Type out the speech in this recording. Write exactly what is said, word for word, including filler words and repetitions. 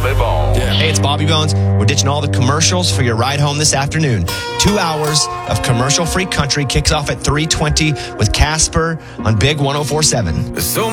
Bobby Bones. Yeah. Hey, it's Bobby Bones. We're ditching all the commercials for your ride home this afternoon. Two hours of commercial-free country kicks off at three twenty with Casper on Big one oh four seven. So